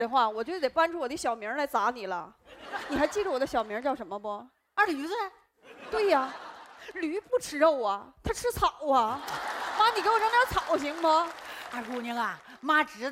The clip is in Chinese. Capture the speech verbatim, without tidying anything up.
的话，我就得搬出我的小名来砸你了。你还记住我的小名叫什么不？ 二驴子。 对呀，驴不吃肉啊，它吃草啊。妈，你给我整点草行不？ 二姑娘啊，妈知